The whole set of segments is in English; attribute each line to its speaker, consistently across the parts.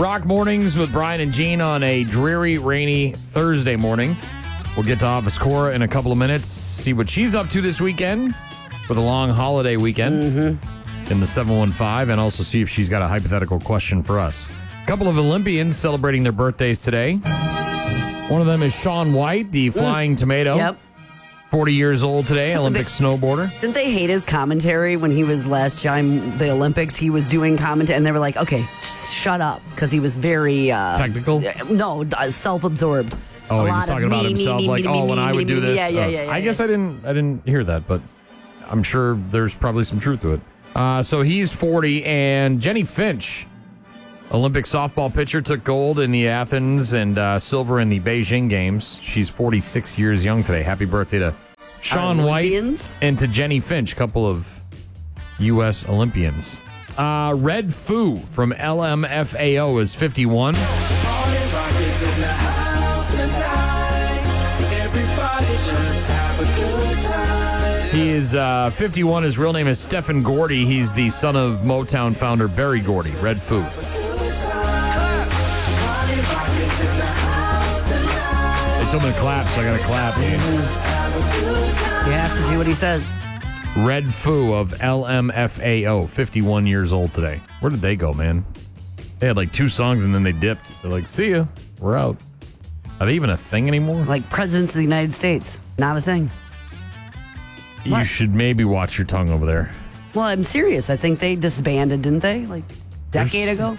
Speaker 1: Rock Mornings with Brian and Gene on a dreary, rainy Thursday morning. We'll get to Office Cora in a couple of minutes, see what she's up to this weekend with a long holiday weekend in the 715, and also see if she's got a hypothetical question for us. A couple of Olympians celebrating their birthdays today. One of them is Shaun White, the Flying Tomato.
Speaker 2: Yep.
Speaker 1: 40 years old today, Olympic snowboarder.
Speaker 2: Didn't they hate his commentary when he was last time the Olympics? He was doing commentary, and they were like, "Okay, shut up," because he was very
Speaker 1: Technical?
Speaker 2: No, self-absorbed.
Speaker 1: Oh, he was talking about himself, like, when I would do this.
Speaker 2: Yeah.
Speaker 1: I guess I didn't hear that, but I'm sure there's probably some truth to it. So he's 40, and Jenny Finch, Olympic softball pitcher, took gold in the Athens and silver in the Beijing Games. She's 46 years young today. Happy birthday to Shaun White and to Jenny Finch, couple of U.S. Olympians. Red Foo from LMFAO is 51. He is 51. His real name is Stephen Gordy. He's the son of Motown founder Berry Gordy. Red Foo. They told me to clap, so I got to clap.
Speaker 2: You have to do what he says.
Speaker 1: Red Foo of LMFAO, 51 years old today. Where did they go, man? They had like 2 songs and then they dipped. They're like, see ya, we're out. Are they even a thing anymore?
Speaker 2: Like presidents of the United States. Not a thing.
Speaker 1: You should maybe watch your tongue over there.
Speaker 2: Well, I'm serious. I think they disbanded, didn't they? Like a decade ago?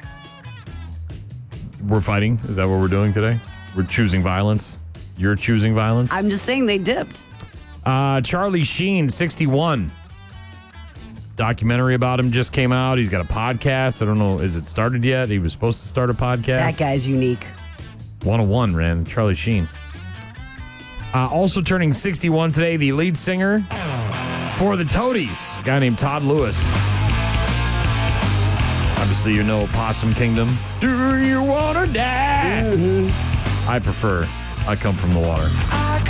Speaker 1: We're fighting? Is that what we're doing today? We're choosing violence? You're choosing violence?
Speaker 2: I'm just saying they dipped.
Speaker 1: Charlie Sheen, 61. Documentary about him just came out. He's got a podcast. I don't know. Is it started yet? He was supposed to start a podcast.
Speaker 2: That guy's unique.
Speaker 1: 101, man. Charlie Sheen. Also turning 61 today, the lead singer for the Toadies, a guy named Todd Lewis. Obviously, you know Possum Kingdom. Do you want to die? I come from the water.